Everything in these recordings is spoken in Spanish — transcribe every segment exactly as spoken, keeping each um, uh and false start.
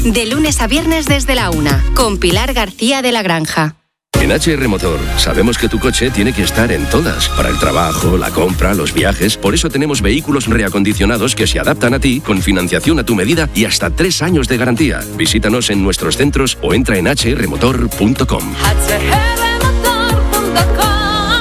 De lunes a viernes desde la una, con Pilar García de la Granja. En H R Motor sabemos que tu coche tiene que estar en todas, para el trabajo, la compra, los viajes. Por eso tenemos vehículos reacondicionados que se adaptan a ti, con financiación a tu medida y hasta tres años de garantía. Visítanos en nuestros centros o entra en h r motor punto com. hache erre motor punto com.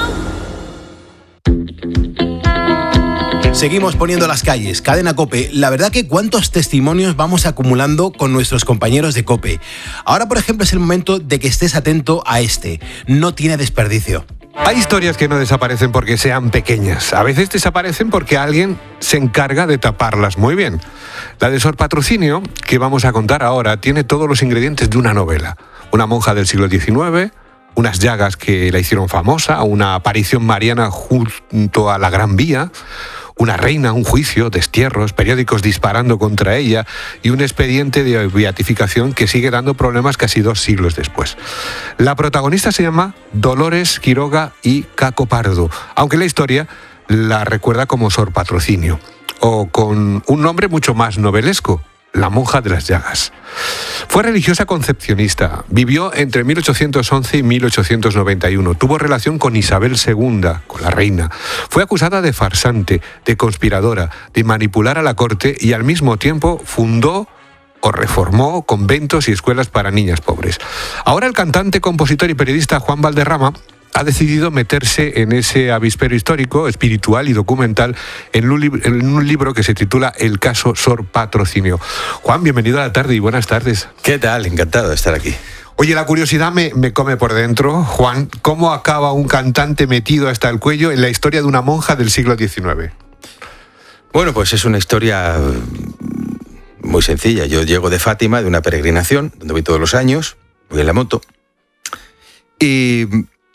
Seguimos poniendo las calles. Cadena COPE. La verdad que cuántos testimonios vamos acumulando con nuestros compañeros de COPE. Ahora, por ejemplo, es el momento de que estés atento a este. No tiene desperdicio. Hay historias que no desaparecen porque sean pequeñas. A veces desaparecen porque alguien se encarga de taparlas muy bien. La de Sor Patrocinio, que vamos a contar ahora, tiene todos los ingredientes de una novela. Una monja del siglo diecinueve, unas llagas que la hicieron famosa, una aparición mariana junto a la Gran Vía, una reina, un juicio, destierros, periódicos disparando contra ella y un expediente de beatificación que sigue dando problemas casi dos siglos después. La protagonista se llama Dolores Quiroga y Caco Pardo, aunque la historia la recuerda como Sor Patrocinio, o con un nombre mucho más novelesco, la monja de las llagas. Fue religiosa concepcionista, vivió entre mil ochocientos once y mil ochocientos noventa y uno, tuvo relación con Isabel segunda, con la reina, fue acusada de farsante, de conspiradora, de manipular a la corte y al mismo tiempo fundó o reformó conventos y escuelas para niñas pobres. Ahora el cantante, compositor y periodista Juan Valderrama ha decidido meterse en ese avispero histórico, espiritual y documental en un, lib- en un libro que se titula El caso Sor Patrocinio. Juan, bienvenido a la tarde y buenas tardes. ¿Qué tal? Encantado de estar aquí. Oye, la curiosidad me, me come por dentro. Juan, ¿cómo acaba un cantante metido hasta el cuello en la historia de una monja del siglo diecinueve? Bueno, pues es una historia muy sencilla. Yo llego de Fátima, de una peregrinación, donde voy todos los años, voy en la moto, y...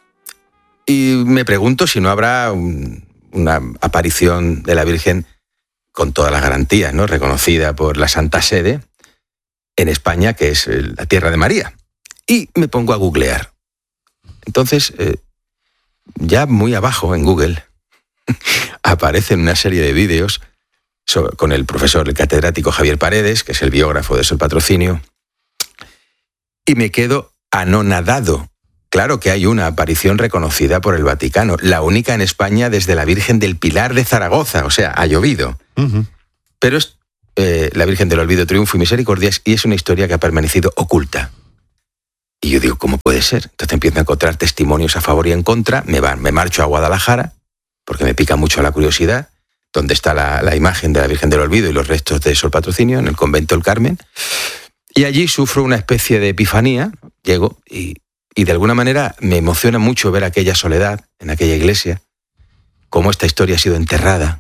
Y me pregunto si no habrá un, una aparición de la Virgen con todas las garantías, ¿no? Reconocida por la Santa Sede en España, que es la tierra de María. Y me pongo a googlear. Entonces, eh, ya muy abajo en Google, aparecen una serie de vídeos sobre, con el profesor, el catedrático Javier Paredes, que es el biógrafo de Sor Patrocinio, y me quedo anonadado. Claro que hay una aparición reconocida por el Vaticano, la única en España desde la Virgen del Pilar de Zaragoza, o sea, ha llovido. Uh-huh. Pero es eh, la Virgen del Olvido, Triunfo y Misericordia, y es una historia que ha permanecido oculta. Y yo digo, ¿cómo puede ser? Entonces empiezo a encontrar testimonios a favor y en contra, me, van, me marcho a Guadalajara, porque me pica mucho la curiosidad, donde está la, la imagen de la Virgen del Olvido y los restos de Sor Patrocinio, en el convento del Carmen, y allí sufro una especie de epifanía, llego y... Y de alguna manera me emociona mucho ver aquella soledad en aquella iglesia, cómo esta historia ha sido enterrada.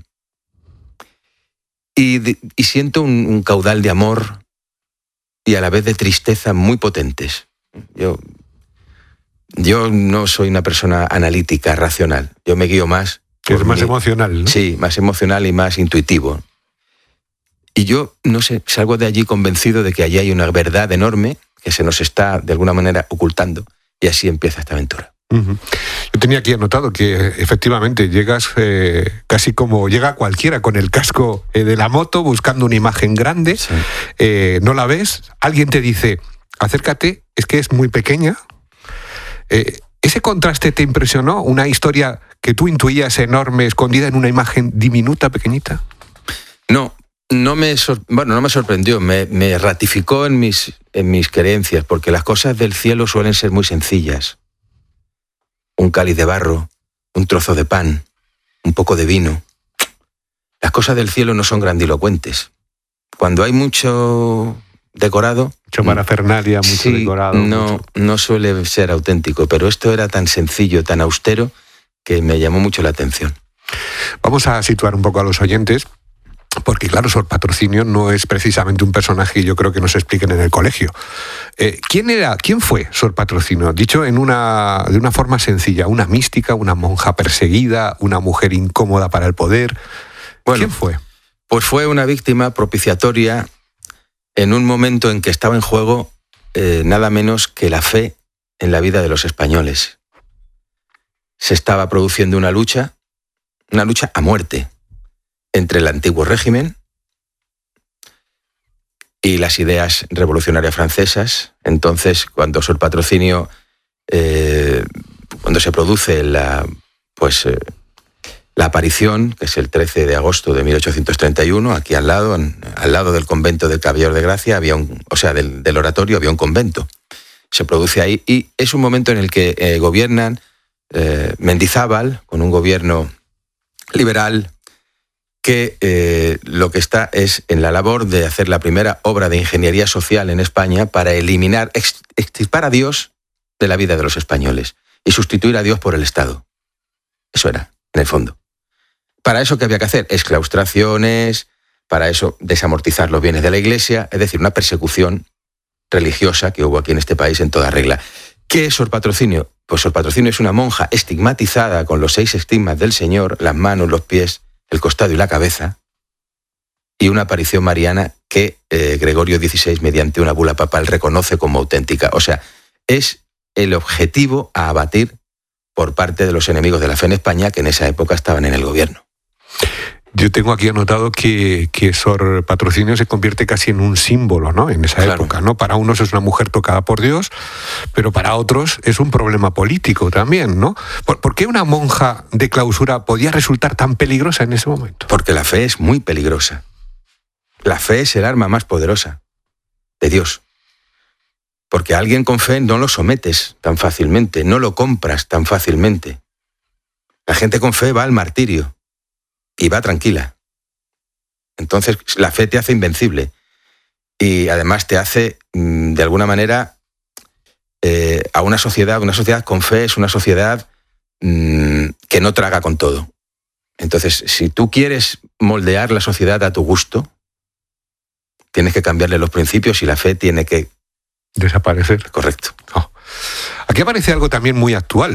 Y, de, y siento un, un caudal de amor y a la vez de tristeza muy potentes. Yo, yo no soy una persona analítica, racional. Yo me guío más... Que es más mi, emocional, ¿no? Sí, más emocional y más intuitivo. Y yo, no sé, salgo de allí convencido de que allí hay una verdad enorme que se nos está, de alguna manera, ocultando. Y así empieza esta aventura. Uh-huh. Yo tenía aquí anotado que efectivamente llegas eh, casi como llega cualquiera con el casco eh, de la moto buscando una imagen grande, sí. eh, no la ves, alguien te dice, acércate, es que es muy pequeña. Eh, ¿Ese contraste te impresionó? ¿Una historia que tú intuías enorme, escondida en una imagen diminuta, pequeñita? No, no me, sor- bueno, no me sorprendió, me, me ratificó en mis... en mis creencias, porque las cosas del cielo suelen ser muy sencillas. Un cáliz de barro, un trozo de pan, un poco de vino. Las cosas del cielo no son grandilocuentes. Cuando hay mucho decorado... Mucho parafernalia, mucho sí, decorado. No, mucho... no suele ser auténtico, pero esto era tan sencillo, tan austero, que me llamó mucho la atención. Vamos a situar un poco a los oyentes. Porque claro, Sor Patrocinio no es precisamente un personaje que yo creo que nos expliquen en el colegio. Eh, ¿Quién era, quién fue Sor Patrocinio? Dicho en una, de una forma sencilla, una mística, una monja perseguida, una mujer incómoda para el poder. Bueno, ¿quién fue? Pues fue una víctima propiciatoria en un momento en que estaba en juego eh, nada menos que la fe en la vida de los españoles. Se estaba produciendo una lucha, una lucha a muerte, entre el antiguo régimen y las ideas revolucionarias francesas. Entonces, cuando Sor Patrocinio, eh, cuando se produce la, pues, eh, la aparición, que es el trece de agosto de mil ochocientos treinta y uno, aquí al lado, en, al lado del convento del Caballero de Gracia, había un, o sea, del, del oratorio había un convento. Se produce ahí y es un momento en el que eh, gobiernan eh, Mendizábal, con un gobierno liberal, que eh, lo que está es en la labor de hacer la primera obra de ingeniería social en España para eliminar, extirpar a Dios de la vida de los españoles y sustituir a Dios por el Estado. Eso era, en el fondo. Para eso, ¿qué había que hacer? Exclaustraciones, para eso desamortizar los bienes de la Iglesia, es decir, una persecución religiosa que hubo aquí en este país en toda regla. ¿Qué es Sor Patrocinio? Pues Sor Patrocinio es una monja estigmatizada con los seis estigmas del Señor, las manos, los pies, el costado y la cabeza, y una aparición mariana que eh, Gregorio dieciséis, mediante una bula papal, reconoce como auténtica. O sea, es el objetivo a abatir por parte de los enemigos de la fe en España, que en esa época estaban en el gobierno. Yo tengo aquí anotado que, que Sor Patrocinio se convierte casi en un símbolo, ¿no? En esa claro. época, ¿no? Para unos es una mujer tocada por Dios, pero para otros es un problema político también, ¿no? ¿Por, ¿por qué una monja de clausura podía resultar tan peligrosa en ese momento? Porque la fe es muy peligrosa. La fe es el arma más poderosa de Dios. Porque a alguien con fe no lo sometes tan fácilmente, no lo compras tan fácilmente. La gente con fe va al martirio y va tranquila. Entonces la fe te hace invencible y además te hace, de alguna manera, eh, a una sociedad, una sociedad con fe es una sociedad mmm, que no traga con todo. Entonces, si tú quieres moldear la sociedad a tu gusto, tienes que cambiarle los principios y la fe tiene que desaparecer. Correcto. Oh. Aquí aparece algo también muy actual.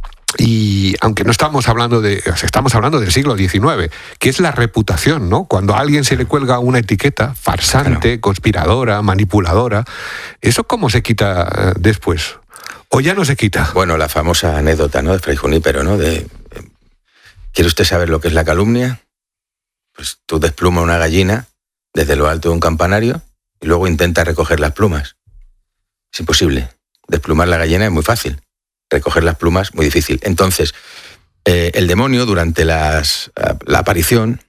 Y aunque no estamos hablando de, o sea, estamos hablando del siglo diecinueve, que es la reputación, ¿no? Cuando a alguien se le cuelga una etiqueta farsante, claro. conspiradora, manipuladora, ¿eso cómo se quita después? ¿O ya no se quita? Bueno, la famosa anécdota, ¿no? De Fray Junípero, ¿no? De, ¿quiere usted saber lo que es la calumnia? Pues tú desplumas una gallina desde lo alto de un campanario y luego intenta recoger las plumas. Es imposible. Desplumar la gallina es muy fácil. Recoger las plumas, muy difícil. Entonces, eh, el demonio, durante las, la aparición,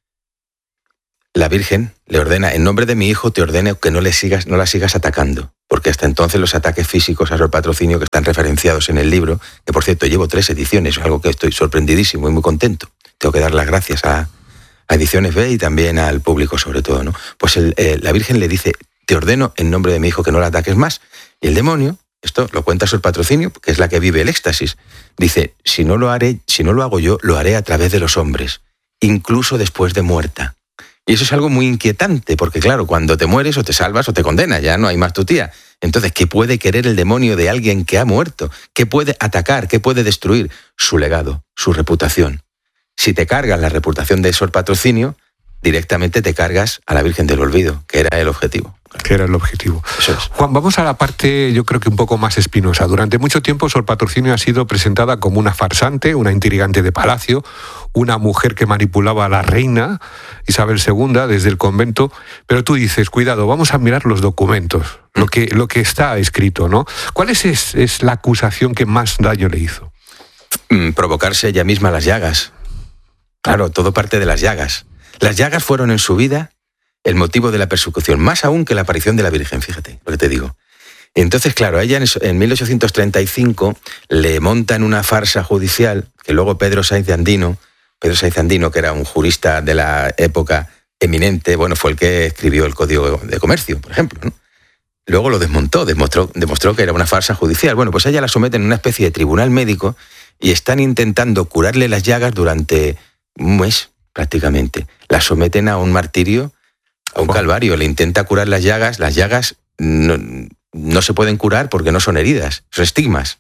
la Virgen le ordena, en nombre de mi hijo, te ordeno que no, le sigas, no la sigas atacando, porque hasta entonces los ataques físicos a Sor Patrocinio, que están referenciados en el libro, que por cierto llevo tres ediciones, algo que estoy sorprendidísimo y muy contento. Tengo que dar las gracias a, a Ediciones B y también al público sobre todo, ¿no? Pues el, eh, la Virgen le dice, te ordeno en nombre de mi hijo que no la ataques más. Y el demonio, esto lo cuenta Sor Patrocinio, que es la que vive el éxtasis, dice, si no lo haré, si no lo hago yo, lo haré a través de los hombres, incluso después de muerta. Y eso es algo muy inquietante, porque claro, cuando te mueres o te salvas o te condenas, ya no hay más tu tía. Entonces, ¿qué puede querer el demonio de alguien que ha muerto? ¿Qué puede atacar? ¿Qué puede destruir? Su legado, su reputación. Si te cargas la reputación de Sor Patrocinio, directamente te cargas a la Virgen del Olvido, que era el objetivo. Que era el objetivo. Eso es. Juan, vamos a la parte, yo creo que un poco más espinosa. Durante mucho tiempo Sor Patrocinio ha sido presentada como una farsante, una intrigante de palacio, una mujer que manipulaba a la reina Isabel segunda desde el convento, pero tú dices, cuidado, vamos a mirar los documentos, lo que, lo que está escrito, ¿no? ¿Cuál es, es, es la acusación que más daño le hizo? Mm, provocarse ella misma las llagas. Claro, todo parte de las llagas. Las llagas fueron en su vida el motivo de la persecución, más aún que la aparición de la Virgen, fíjate lo que te digo. Entonces, claro, a ella en mil ochocientos treinta y cinco le montan una farsa judicial que luego Pedro Sainz de Andino, Pedro Sainz de Andino, que era un jurista de la época eminente, bueno, fue el que escribió el Código de Comercio, por ejemplo, ¿no? Luego lo desmontó, demostró, demostró que era una farsa judicial. Bueno, pues a ella la someten en una especie de tribunal médico y están intentando curarle las llagas durante un mes, prácticamente. La someten a un martirio, a un calvario, le intenta curar las llagas, las llagas no, no se pueden curar porque no son heridas, son estigmas.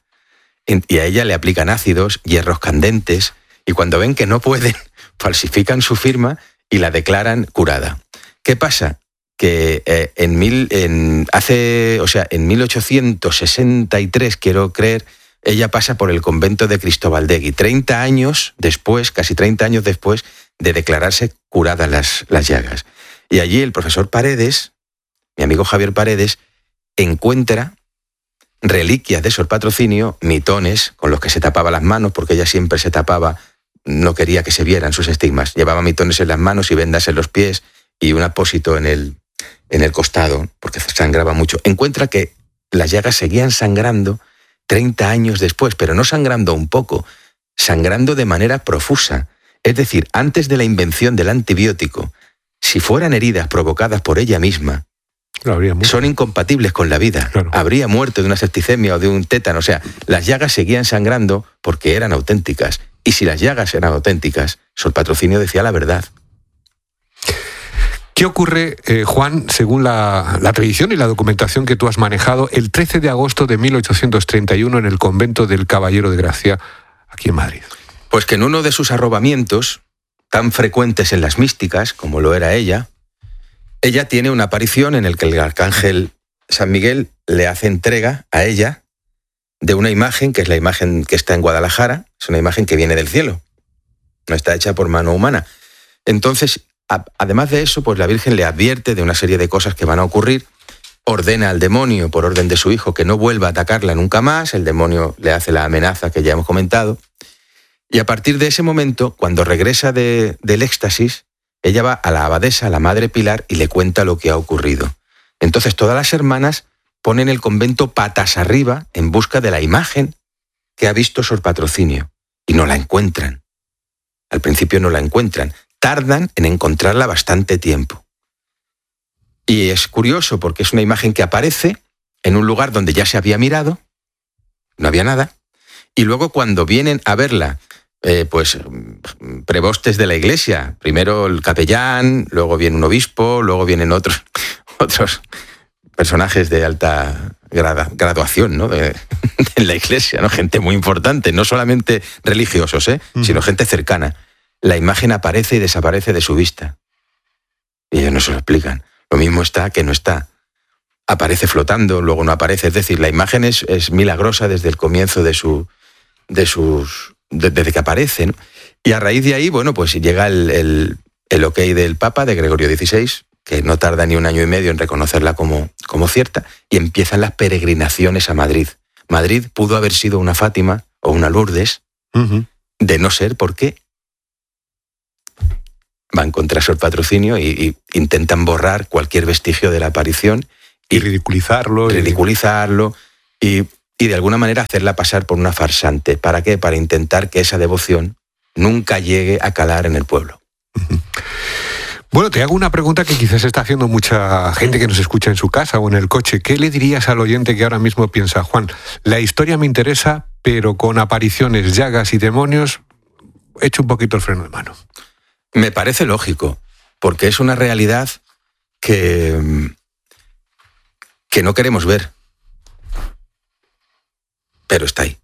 Y a ella le aplican ácidos, hierros candentes, y cuando ven que no pueden, falsifican su firma y la declaran curada. ¿Qué pasa? Que eh, en, mil, en, hace, o sea, en mil ochocientos sesenta y tres, quiero creer, ella pasa por el convento de Cristobaaldegui, treinta años después, casi treinta años después de declararse curadas las, las llagas. Y allí el profesor Paredes mi amigo Javier Paredes, encuentra reliquias de Sor Patrocinio, mitones con los que se tapaba las manos, porque ella siempre se tapaba, no quería que se vieran sus estigmas. Llevaba mitones en las manos y vendas en los pies y un apósito en el, en el costado, porque sangraba mucho. Encuentra que las llagas seguían sangrando treinta años después, pero no sangrando un poco, sangrando de manera profusa. Es decir, antes de la invención del antibiótico, si fueran heridas provocadas por ella misma, son incompatibles con la vida. Claro. Habría muerto de una septicemia o de un tétano. O sea, las llagas seguían sangrando porque eran auténticas. Y si las llagas eran auténticas, Sor Patrocinio decía la verdad. ¿Qué ocurre, eh, Juan, según la, la tradición y la documentación que tú has manejado, el trece de agosto de mil ochocientos treinta y uno en el convento del Caballero de Gracia, aquí en Madrid? Pues que en uno de sus arrobamientos, tan frecuentes en las místicas, como lo era ella, ella tiene una aparición en el que el arcángel San Miguel le hace entrega a ella de una imagen, que es la imagen que está en Guadalajara, es una imagen que viene del cielo, no está hecha por mano humana. Entonces, a, además de eso, pues la Virgen le advierte de una serie de cosas que van a ocurrir, ordena al demonio, por orden de su hijo, que no vuelva a atacarla nunca más, el demonio le hace la amenaza que ya hemos comentado, y a partir de ese momento, cuando regresa de, del éxtasis, ella va a la abadesa, a la Madre Pilar, y le cuenta lo que ha ocurrido. Entonces todas las hermanas ponen el convento patas arriba en busca de la imagen que ha visto Sor Patrocinio, y no la encuentran. Al principio no la encuentran. Tardan en encontrarla bastante tiempo. Y es curioso porque es una imagen que aparece en un lugar donde ya se había mirado, no había nada, y luego cuando vienen a verla, Eh, pues prebostes de la iglesia, primero el capellán, luego viene un obispo, luego vienen otros, otros personajes de alta grada, graduación, ¿no? de, de la iglesia, ¿no? Gente muy importante, no solamente religiosos, ¿eh? Uh-huh. sino gente cercana. La imagen aparece y desaparece de su vista. Y ellos no se lo explican. Lo mismo está que no está. Aparece flotando, luego no aparece. Es decir, la imagen es, es milagrosa desde el comienzo de, su, de sus... desde que aparece, ¿no? Y a raíz de ahí, bueno, pues llega el, el, el ok del Papa, de Gregorio dieciséis, que no tarda ni un año y medio en reconocerla como, como cierta, y empiezan las peregrinaciones a Madrid. Madrid pudo haber sido una Fátima o una Lourdes, uh-huh. de no ser porque van contra Sor Patrocinio y, y intentan borrar cualquier vestigio de la aparición. Y, y ridiculizarlo. Ridiculizarlo y... y de alguna manera hacerla pasar por una farsante. ¿Para qué? Para intentar que esa devoción nunca llegue a calar en el pueblo. Bueno, te hago una pregunta que quizás está haciendo mucha gente que nos escucha en su casa o en el coche. ¿Qué le dirías al oyente que ahora mismo piensa, Juan, la historia me interesa, pero con apariciones, llagas y demonios, echo un poquito el freno de mano? Me parece lógico, porque es una realidad que, que no queremos ver. Pero está ahí.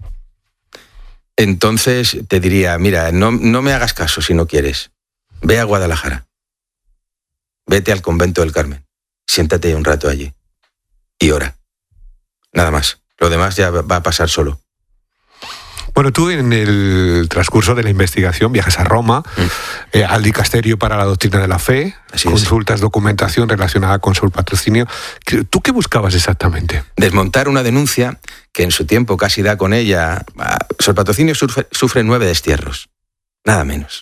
Entonces te diría, mira, no, no me hagas caso si no quieres. Ve a Guadalajara. Vete al convento del Carmen. Siéntate un rato allí. Y ora. Nada más. Lo demás ya va a pasar solo. Bueno, tú en el transcurso de la investigación viajas a Roma, mm. eh, al Dicasterio para la Doctrina de la Fe, Así consultas es. documentación relacionada con Sor Patrocinio. ¿Tú qué buscabas exactamente? Desmontar una denuncia que en su tiempo casi da con ella. Sor Patrocinio sufre, sufre nueve destierros, nada menos.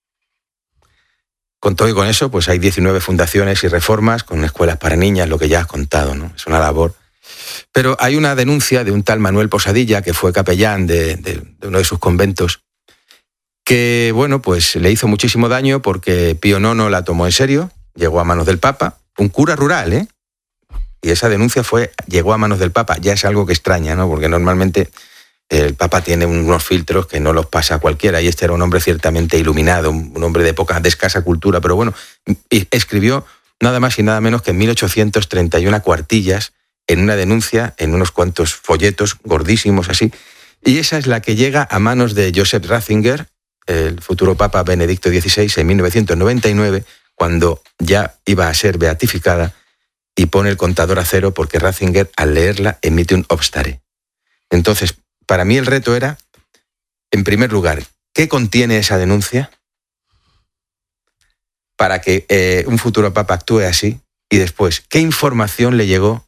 Con todo y con eso, pues hay diecinueve fundaciones y reformas con escuelas para niñas, lo que ya has contado, ¿no? Es una labor. Pero hay una denuncia de un tal Manuel Posadilla, que fue capellán de, de, de uno de sus conventos, que, bueno, pues le hizo muchísimo daño porque Pío nono la tomó en serio, llegó a manos del Papa, un cura rural, ¿eh? Y esa denuncia fue, llegó a manos del Papa, ya es algo que extraña, ¿no? Porque normalmente el Papa tiene unos filtros que no los pasa a cualquiera, y este era un hombre ciertamente iluminado, un hombre de poca, de escasa cultura, pero bueno, escribió nada más y nada menos que en mil ochocientos treinta y una cuartillas, en una denuncia, en unos cuantos folletos gordísimos así, y esa es la que llega a manos de Joseph Ratzinger, el futuro Papa Benedicto dieciséis, en mil novecientos noventa y nueve, cuando ya iba a ser beatificada, y pone el contador a cero porque Ratzinger, al leerla, emite un obstare. Entonces, para mí el reto era, en primer lugar, ¿qué contiene esa denuncia para que eh, un futuro Papa actúe así? Y después, ¿qué información le llegó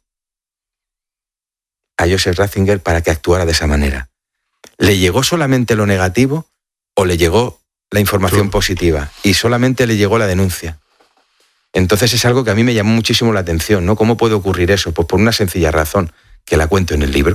a Joseph Ratzinger para que actuara de esa manera? ¿Le llegó solamente lo negativo o le llegó la información positiva? Y solamente le llegó la denuncia. Entonces es algo que a mí me llamó muchísimo la atención, ¿no? ¿Cómo puede ocurrir eso? Pues por una sencilla razón, que la cuento en el libro.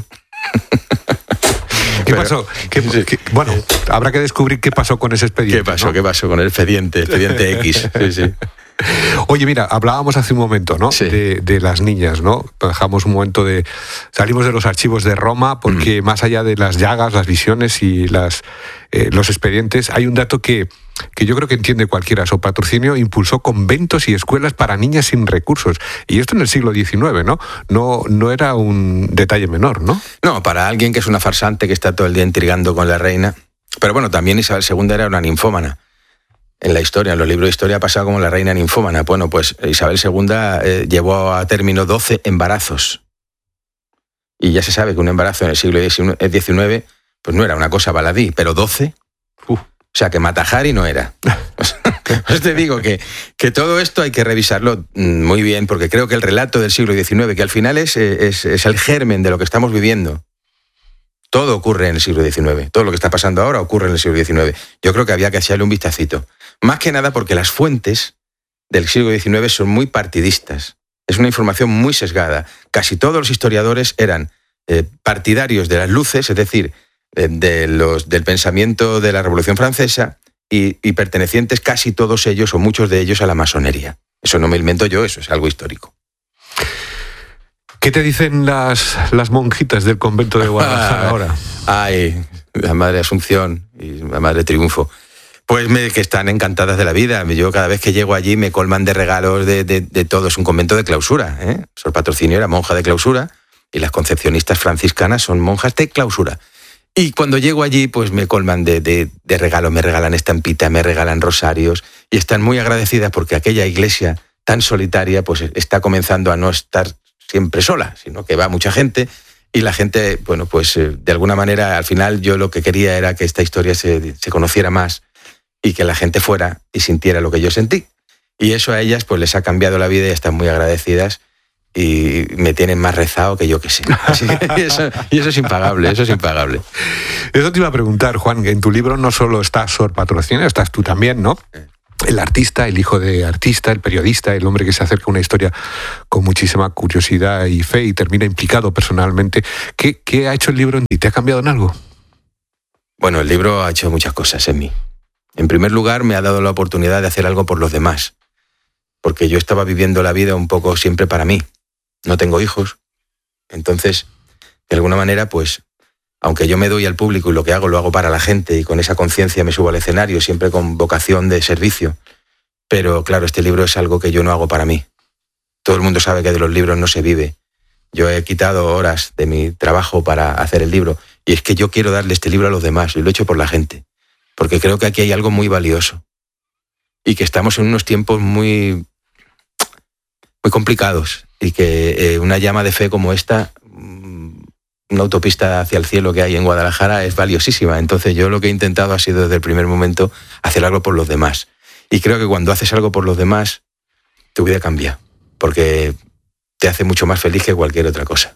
¿Qué pasó? ¿Qué, qué, bueno, habrá que descubrir qué pasó con ese expediente. ¿Qué pasó? ¿no? ¿Qué pasó con el expediente? Expediente X. Sí, sí. Oye, mira, hablábamos hace un momento, ¿no? Sí. De, de las niñas, ¿no? Dejamos un momento de... Salimos de los archivos de Roma porque mm. más allá de las llagas, las visiones y las, eh, los expedientes, hay un dato que, que yo creo que entiende cualquiera. Sor Patrocinio impulsó conventos y escuelas para niñas sin recursos. Y esto en el siglo diecinueve, ¿no? No, no era un detalle menor, ¿no? No, para alguien que es una farsante que está todo el día intrigando con la reina. Pero bueno, también Isabel segunda era una ninfómana. En la historia, en los libros de historia ha pasado como la reina ninfómana. Bueno, pues Isabel segunda eh, llevó a término doce embarazos. Y ya se sabe que un embarazo en el siglo diecinueve pues no era una cosa baladí, pero doce, uh, o sea que Matajari no era. Pues te digo que, que todo esto hay que revisarlo muy bien, porque creo que el relato del siglo diecinueve, que al final es, es, es el germen de lo que estamos viviendo, todo ocurre en el siglo diecinueve. Todo lo que está pasando ahora ocurre en el siglo diecinueve. Yo creo que había que echarle un vistacito. Más que nada porque las fuentes del siglo diecinueve son muy partidistas. Es una información muy sesgada. Casi todos los historiadores eran eh, partidarios de las luces, es decir, eh, de los, del pensamiento de la Revolución Francesa y, y pertenecientes casi todos ellos o muchos de ellos a la masonería. Eso no me invento yo, eso es algo histórico. ¿Qué te dicen las, las monjitas del convento de Guadalajara ahora? Ay, la Madre Asunción y la Madre Triunfo. Pues me, que están encantadas de la vida. Yo cada vez que llego allí me colman de regalos de, de, de todo. Es un convento de clausura, ¿eh? Sor Patrocinio era monja de clausura y las concepcionistas franciscanas son monjas de clausura. Y cuando llego allí, pues me colman de, de, de regalos, me regalan estampitas, me regalan rosarios y están muy agradecidas porque aquella iglesia tan solitaria pues está comenzando a no estar siempre sola, sino que va mucha gente y la gente, bueno, pues de alguna manera al final yo lo que quería era que esta historia se, se conociera más y que la gente fuera y sintiera lo que yo sentí. Y eso a ellas pues les ha cambiado la vida y están muy agradecidas y me tienen más rezado que yo que sé. Así que y, eso, y eso es impagable, eso es impagable. Eso te iba a preguntar, Juan, que en tu libro no solo está Sor Patrocinio, estás tú también, ¿no? El artista, el hijo de artista, el periodista, el hombre que se acerca a una historia con muchísima curiosidad y fe y termina implicado personalmente. ¿Qué, qué ha hecho el libro en ti? ¿Te ha cambiado en algo? Bueno, el libro ha hecho muchas cosas en mí. En primer lugar, me ha dado la oportunidad de hacer algo por los demás, porque yo estaba viviendo la vida un poco siempre para mí. No tengo hijos, entonces, de alguna manera, pues, aunque yo me doy al público y lo que hago lo hago para la gente y con esa conciencia me subo al escenario, siempre con vocación de servicio. Pero claro, este libro es algo que yo no hago para mí. Todo el mundo sabe que de los libros no se vive. Yo he quitado horas de mi trabajo para hacer el libro y es que yo quiero darle este libro a los demás y lo he hecho por la gente. Porque creo que aquí hay algo muy valioso y que estamos en unos tiempos muy, muy complicados y que eh, una llama de fe como esta, una autopista hacia el cielo que hay en Guadalajara es valiosísima. Entonces yo lo que he intentado ha sido desde el primer momento hacer algo por los demás. Y creo que cuando haces algo por los demás, tu vida cambia, porque te hace mucho más feliz que cualquier otra cosa.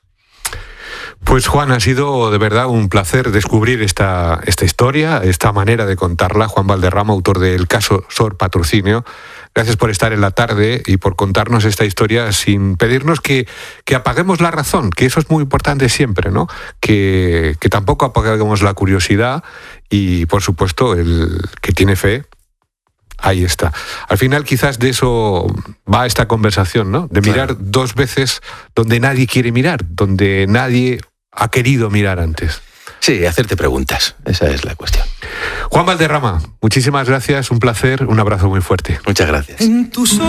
Pues Juan, ha sido de verdad un placer descubrir esta, esta historia, esta manera de contarla. Juan Valderrama, autor del caso Sor Patrocinio. Gracias por estar en la tarde y por contarnos esta historia sin pedirnos que, que apaguemos la razón, que eso es muy importante siempre, ¿no? Que, que tampoco apaguemos la curiosidad y, por supuesto, el que tiene fe, ahí está. Al final, quizás de eso va esta conversación, ¿no? De mirar claro. dos veces donde nadie quiere mirar, donde nadie ha querido mirar antes. Sí, hacerte preguntas, esa es la cuestión. Juan Valderrama, muchísimas gracias, un placer, un abrazo muy fuerte. Muchas gracias.